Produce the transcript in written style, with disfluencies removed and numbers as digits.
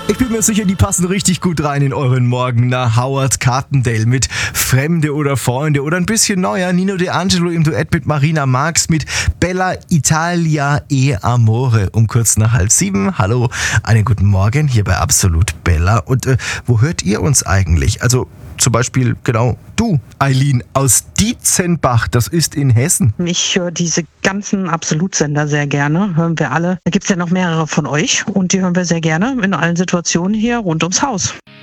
Ich bin mir sicher, die passen richtig gut rein in euren Morgen. Na, Howard Carpendale mit Fremde oder Freunde oder ein bisschen neuer Nino D'Angelo im Duett mit Marina Marx mit Bella Italia e Amore um kurz nach 6:30. Hallo, einen guten Morgen hier bei Absolut Bella. Und wo hört ihr uns eigentlich? Also zum Beispiel, genau, du, Eileen, aus Dietzenbach, das ist in Hessen. Ich höre diese ganzen Absolutsender sehr gerne, hören wir alle. Da gibt es ja noch mehrere von euch und die hören wir sehr gerne in allen Situationen hier rund ums Haus.